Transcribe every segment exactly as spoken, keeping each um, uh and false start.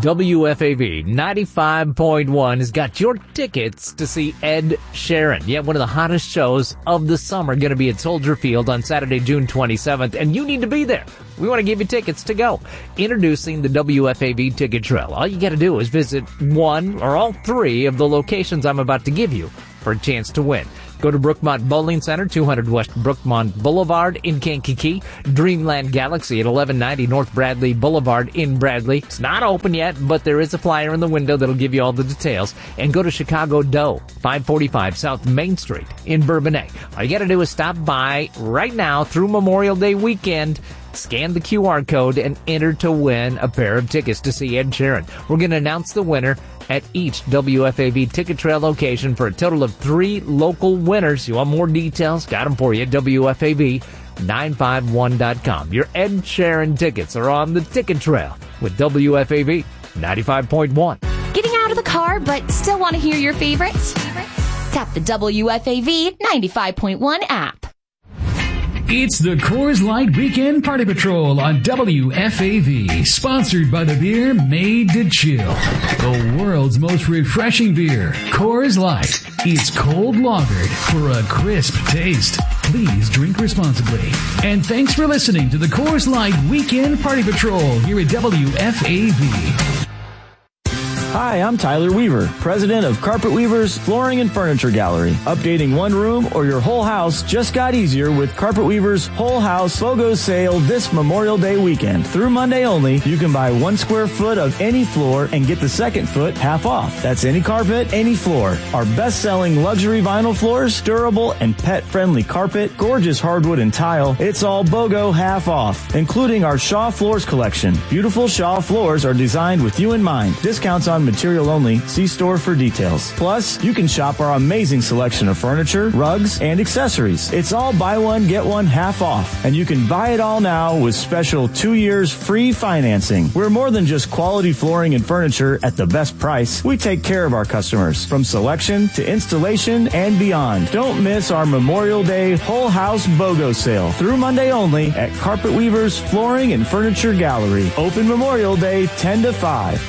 W F A V ninety-five point one has got your tickets to see Ed Sheeran. Yeah, one of the hottest shows of the summer, going to be at Soldier Field on Saturday, June twenty-seventh, and you need to be there. We want to give you tickets to go. Introducing the W F A V Ticket Trail. All you got to do is visit one or all three of the locations I'm about to give you for a chance to win. Go to Brookmont Bowling Center, two hundred West Brookmont Boulevard in Kankakee. Dreamland Galaxy at eleven ninety North Bradley Boulevard in Bradley. It's not open yet, but there is a flyer in the window that'll give you all the details. And go to Chicago Doe, five forty-five South Main Street in Bourbonnais. All you got to do is stop by right now through Memorial Day weekend. Scan the Q R code and enter to win a pair of tickets to see Ed Sheeran. We're going to announce the winner at each W F A V Ticket Trail location for a total of three local winners. You want more details? Got them for you at W F A V nine five one dot com. Your Ed Sheeran tickets are on the Ticket Trail with W F A V ninety-five point one. Getting out of the car but still want to hear your favorites? Tap the W F A V ninety-five point one app. It's the Coors Light Weekend Party Patrol on W F A V, sponsored by the beer made to chill. The world's most refreshing beer, Coors Light. It's cold lagered for a crisp taste. Please drink responsibly. And thanks for listening to the Coors Light Weekend Party Patrol here at W F A V. Hi, I'm Tyler Weaver, president of Carpet Weaver's Flooring and Furniture Gallery. Updating one room or your whole house just got easier with Carpet Weaver's Whole House BOGO sale this Memorial Day weekend. Through Monday only, you can buy one square foot of any floor and get the second foot half off. That's any carpet, any floor. Our best-selling luxury vinyl floors, durable and pet-friendly carpet, gorgeous hardwood and tile. It's all BOGO half off, including our Shaw Floors collection. Beautiful Shaw floors are designed with you in mind. Discounts on material only. See store for details. Plus, you can shop our amazing selection of furniture, rugs, and accessories. It's all buy one, get one half off. And you can buy it all now with special two years free financing. We're more than just quality flooring and furniture at the best price. We take care of our customers from selection to installation and beyond. Don't miss our Memorial Day Whole House BOGO sale through Monday only at Carpet Weaver's Flooring and Furniture Gallery. Open Memorial Day ten to five.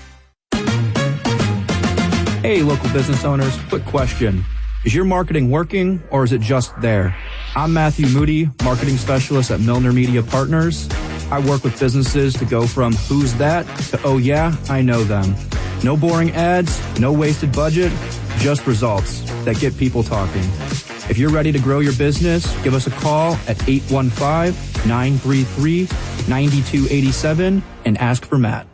Hey, local business owners, quick question. Is your marketing working or is it just there? I'm Matthew Moody, marketing specialist at Milner Media Partners. I work with businesses to go from who's that to oh yeah, I know them. No boring ads, no wasted budget, just results that get people talking. If you're ready to grow your business, give us a call at eight one five, nine three three, nine two eight seven and ask for Matt.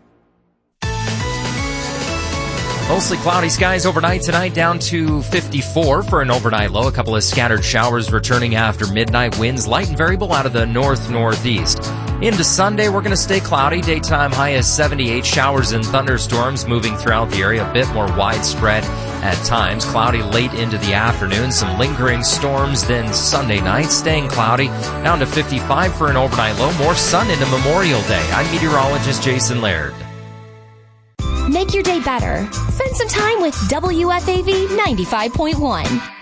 Mostly cloudy skies overnight tonight, down to fifty-four for an overnight low. A couple of scattered showers returning after midnight. Winds light and variable out of the north-northeast. Into Sunday, we're going to stay cloudy. Daytime high is seventy-eight. Showers and thunderstorms moving throughout the area. A bit more widespread at times. Cloudy late into the afternoon. Some lingering storms then Sunday night. Staying cloudy. Down to fifty-five for an overnight low. More sun into Memorial Day. I'm meteorologist Jason Laird. Make your day better. Spend some time with W F A V ninety-five point one.